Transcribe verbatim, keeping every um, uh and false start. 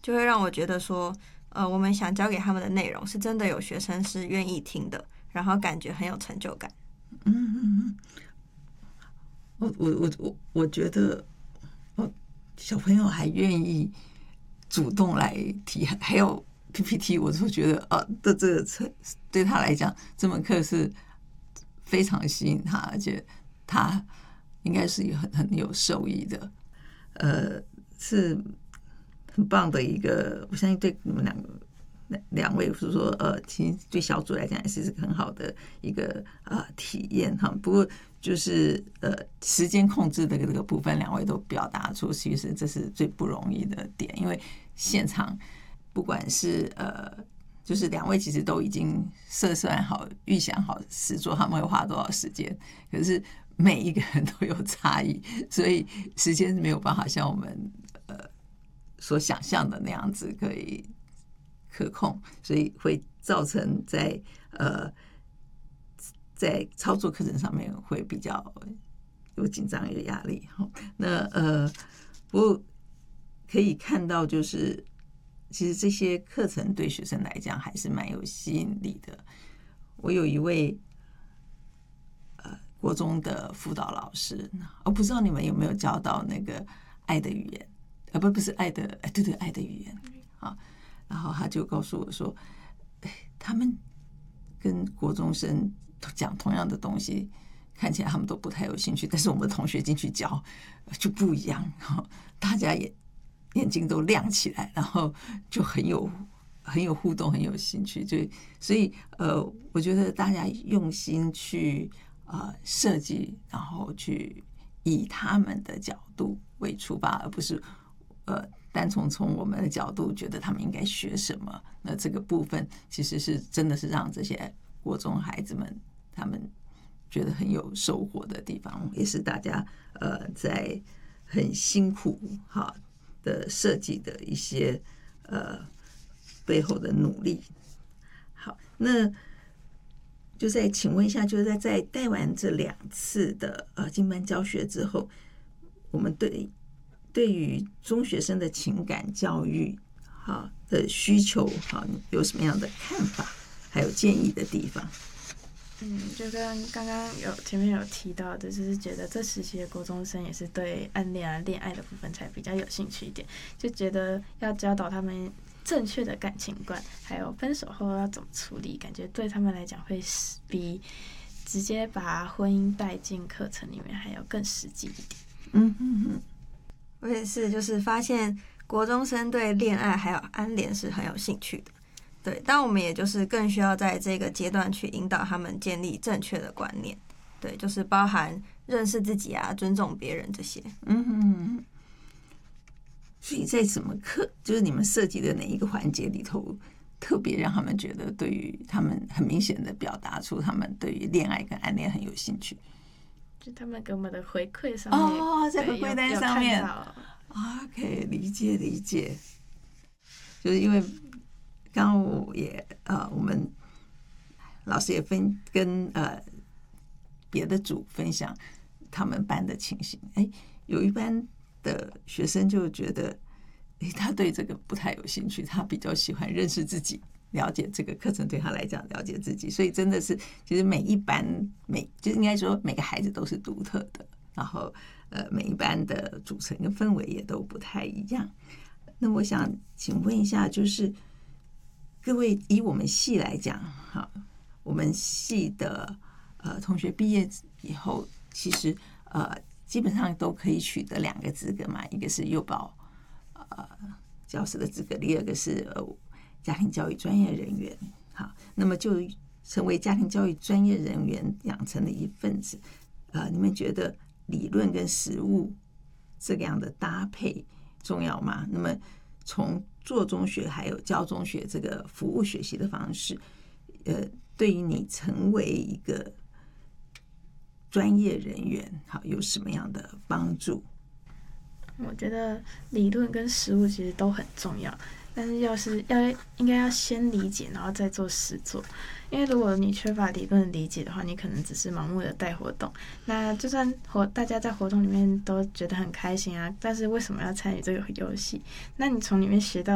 就会让我觉得说，呃，我们想教给他们的内容是真的有学生是愿意听的，然后感觉很有成就感。 嗯嗯嗯，我我我我我觉得，哦，小朋友还愿意主动来提，还有 P P T， 我就觉得啊，的这个课对他来讲，这门课是非常吸引他，而且他应该是很很有受益的，呃，是很棒的一个，我相信对你们两个。两位是说，呃，其实对小组来讲也是很好的一个呃体验哈。不过就是呃时间控制的这个部分，两位都表达出，其实这是最不容易的点，因为现场不管是呃，就是两位其实都已经设算好、预想好实作他们会花多少时间，可是每一个人都有差异，所以时间是没有办法像我们呃所想象的那样子可以可控，所以会造成在呃在操作课程上面会比较有紧张有压力。那呃，不过可以看到，就是其实这些课程对学生来讲还是蛮有吸引力的。我有一位呃国中的辅导老师，我不知道你们有没有教到那个爱的语言，呃不不是爱的，哎对对爱的语言啊。然后他就告诉我说，哎，他们跟国中生讲同样的东西，看起来他们都不太有兴趣，但是我们的同学进去教就不一样，大家也眼睛都亮起来，然后就很有很有互动，很有兴趣。就所以呃，我觉得大家用心去呃设计，然后去以他们的角度为出发，而不是呃。单从从我们的角度觉得他们应该学什么，那这个部分其实是真的是让这些国中孩子们他们觉得很有收获的地方，也是大家呃在很辛苦哈的设计的一些呃背后的努力。好，那就再请问一下，就是在在带完这两次的呃经班教学之后，我们对对于中学生的情感教育哈的需求哈有什么样的看法，还有建议的地方？ 嗯，就跟刚刚有前面有提到的，就是觉得这时期的国中生也是对暗恋啊、恋爱的部分才比较有兴趣一点，就觉得要教导他们正确的感情观，还有分手后要怎么处理，感觉对他们来讲会比直接把婚姻带进课程里面还要更实际一点。 嗯嗯嗯。 我也是，就是发现国中生对恋爱还有暗恋是很有兴趣的，对，但我们也就是更需要在这个阶段去引导他们建立正确的观念，对，就是包含认识自己啊、尊重别人这些。 嗯嗯。所以在什么课，就是你们设计的哪一个环节里头，特别让他们觉得对于他们很明显的表达出他们对于恋爱跟暗恋很有兴趣？ 就他们给我们的回馈上面哦，在回馈单上面 ，OK， 理解理解。就是因为刚刚我也呃，我们老师也分跟呃别的组分享他们班的情形。哎，有一班的学生就觉得，哎，他对这个不太有兴趣，他比较喜欢认识自己。了解这个课程对他来讲，了解自己，所以真的是，其实每一班每就应该说每个孩子都是独特的，然后呃每一班的组成跟氛围也都不太一样。那我想请问一下，就是各位以我们系来讲，哈，我们系的呃同学毕业以后，其实呃基本上都可以取得两个资格嘛，一个是幼保呃教师的资格，第二个是呃。家庭教育专业人员，好，那么就成为家庭教育专业人员养成的一份子。呃，你们觉得理论跟实务这样的搭配重要吗？那么从做中学还有教中学这个服务学习的方式，呃，对于你成为一个专业人员，好，有什么样的帮助？ 我觉得理论跟实务其实都很重要，但是要是要应该要先理解，然后再做实作。因为如果你缺乏理论理解的话，你可能只是盲目的带活动。那就算活大家在活动里面都觉得很开心啊，但是为什么要参与这个游戏？那你从里面学到